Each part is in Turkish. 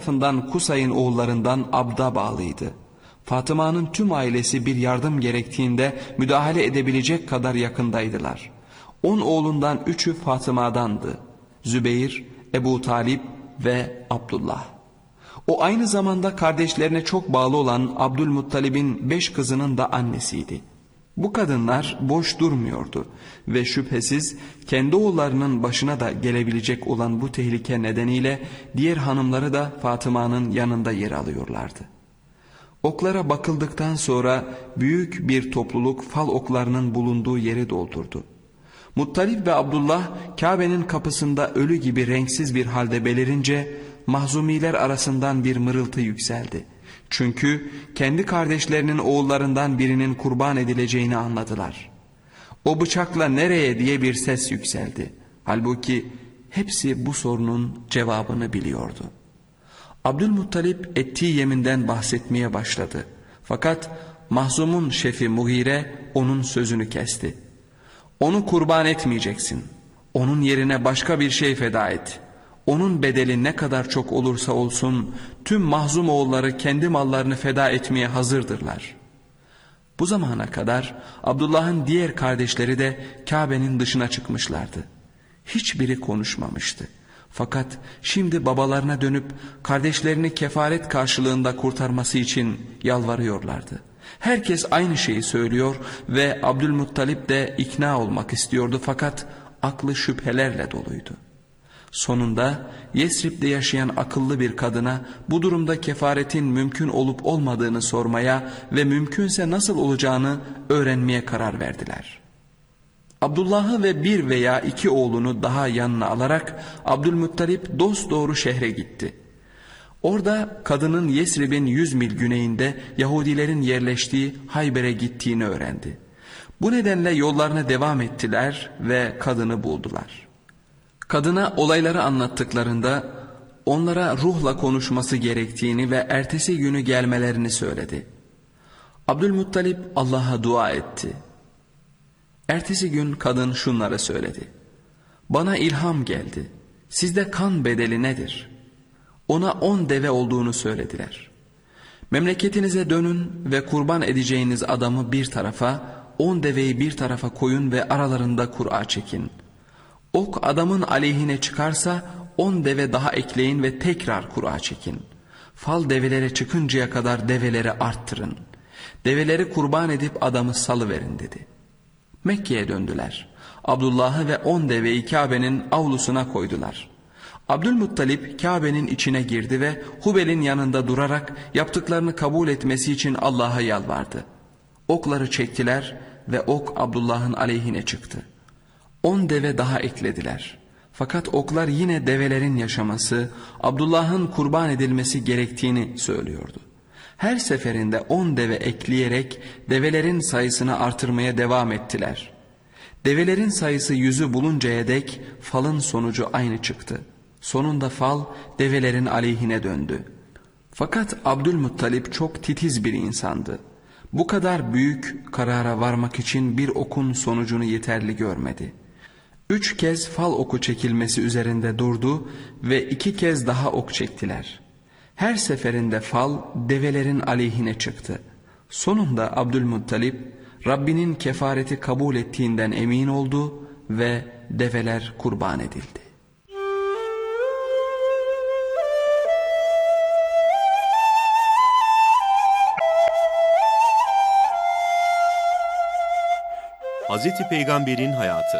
tarafından Kusay'ın oğullarından Abd'a bağlıydı. Fatıma'nın tüm ailesi bir yardım gerektiğinde müdahale edebilecek kadar yakındaydılar. 10 oğlundan 3'ü Fatıma'dandı: Zübeyir, Ebu Talip ve Abdullah. O aynı zamanda kardeşlerine çok bağlı olan Abdülmuttalib'in 5 kızının da annesiydi. Bu kadınlar boş durmuyordu ve şüphesiz kendi oğullarının başına da gelebilecek olan bu tehlike nedeniyle diğer hanımları da Fatıma'nın yanında yer alıyorlardı. Oklara bakıldıktan sonra büyük bir topluluk fal oklarının bulunduğu yeri doldurdu. Muttalip ve Abdullah Kabe'nin kapısında ölü gibi renksiz bir halde belirince Mahzumiler arasından bir mırıltı yükseldi. Çünkü kendi kardeşlerinin oğullarından birinin kurban edileceğini anladılar. O bıçakla nereye diye bir ses yükseldi. Halbuki hepsi bu sorunun cevabını biliyordu. Abdülmuttalip ettiği yeminden bahsetmeye başladı. Fakat Mahzum'un şefi Mughire onun sözünü kesti. Onu kurban etmeyeceksin. Onun yerine başka bir şey feda et. Onun bedeli ne kadar çok olursa olsun tüm Mahzum oğulları kendi mallarını feda etmeye hazırdırlar. Bu zamana kadar Abdullah'ın diğer kardeşleri de Kabe'nin dışına çıkmışlardı. Hiçbiri konuşmamıştı. Fakat şimdi babalarına dönüp kardeşlerini kefaret karşılığında kurtarması için yalvarıyorlardı. Herkes aynı şeyi söylüyor ve Abdülmuttalip de ikna olmak istiyordu, fakat aklı şüphelerle doluydu. Sonunda Yesrib'de yaşayan akıllı bir kadına bu durumda kefaretin mümkün olup olmadığını sormaya ve mümkünse nasıl olacağını öğrenmeye karar verdiler. Abdullah'ı ve 1 veya 2 oğlunu daha yanına alarak Abdülmuttalip dosdoğru şehre gitti. Orada kadının Yesrib'in 100 mil güneyinde Yahudilerin yerleştiği Hayber'e gittiğini öğrendi. Bu nedenle yollarına devam ettiler ve kadını buldular. Kadına olayları anlattıklarında onlara ruhla konuşması gerektiğini ve ertesi günü gelmelerini söyledi. Abdülmuttalip Allah'a dua etti. Ertesi gün kadın şunları söyledi: "Bana ilham geldi. Sizde kan bedeli nedir?" Ona 10 deve olduğunu söylediler. "Memleketinize dönün ve kurban edeceğiniz adamı bir tarafa, 10 deveyi bir tarafa koyun ve aralarında kura çekin. Ok adamın aleyhine çıkarsa 10 deve daha ekleyin ve tekrar kura çekin. Fal develere çıkıncaya kadar develeri arttırın. Develeri kurban edip adamı salıverin" dedi. Mekke'ye döndüler. Abdullah'ı ve 10 deveyi Kabe'nin avlusuna koydular. Abdülmuttalip Kabe'nin içine girdi ve Hubel'in yanında durarak yaptıklarını kabul etmesi için Allah'a yalvardı. Okları çektiler ve ok Abdullah'ın aleyhine çıktı. 10 deve daha eklediler. Fakat oklar yine develerin yaşaması, Abdullah'ın kurban edilmesi gerektiğini söylüyordu. Her seferinde 10 deve ekleyerek develerin sayısını artırmaya devam ettiler. Develerin sayısı 100'ü buluncaya dek falın sonucu aynı çıktı. Sonunda fal develerin aleyhine döndü. Fakat Abdülmuttalip çok titiz bir insandı. Bu kadar büyük karara varmak için bir okun sonucunu yeterli görmedi. 3 kez fal oku çekilmesi üzerinde durdu ve 2 kez daha ok çektiler. Her seferinde fal develerin aleyhine çıktı. Sonunda Abdülmuttalip Rabbinin kefareti kabul ettiğinden emin oldu ve develer kurban edildi. Hazreti Peygamber'in hayatı.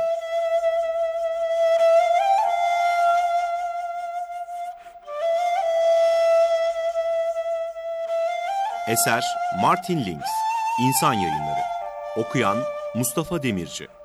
Eser Martin Lings. İnsan Yayınları. Okuyan Mustafa Demirci.